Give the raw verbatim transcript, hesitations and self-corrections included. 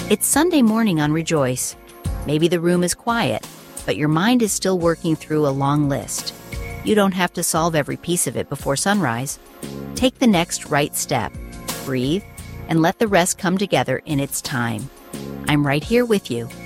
It's Sunday morning on Rejoice. Maybe the room is quiet, but your mind is still working through a long list. You don't have to solve every piece of it before sunrise. Take the next right step, breathe, and let the rest come together in its time. I'm right here with you.